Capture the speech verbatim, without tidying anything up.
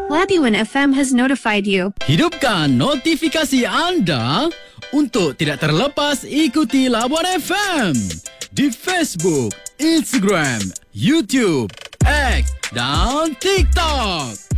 Labuan F M has notified you. Hidupkan notifikasi anda untuk tidak terlepas ikuti Labuan F M di Facebook, Instagram, YouTube, X dan TikTok.